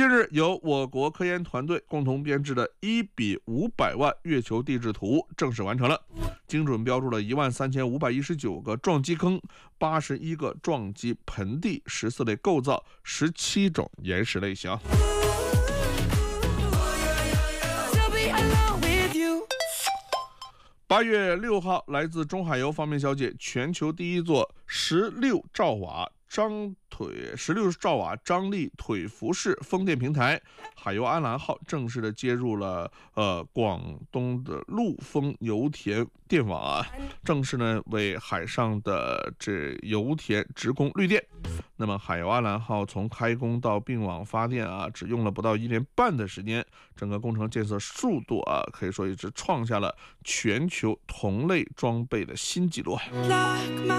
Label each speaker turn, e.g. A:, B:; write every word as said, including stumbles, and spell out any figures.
A: 近日，由我国科研团队共同编制的一比五百万月球地质图正式完成了，精准标注了一万三千五百一十九个撞击坑、八十一个撞击盆地、十四类构造、十七种岩石类型。八月六号，来自中海油方面消息，全球第一座十六兆瓦张腿十六兆瓦张力腿浮式风电平台海油安澜号正式的接入了呃广东的陆丰油田电网啊，正式呢为海上的这油田直供绿电。那么海油安澜号从开工到并网发电啊，只用了不到一年半的时间，整个工程建设速度啊，可以说一直创下了全球同类装备的新纪录。